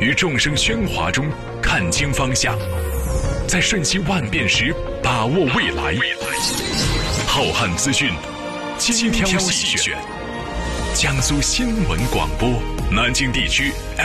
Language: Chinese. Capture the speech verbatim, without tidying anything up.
于众生喧哗中看清方向，在瞬息万变时把握未来。浩瀚资讯，精挑细选。江苏新闻广播，南京地区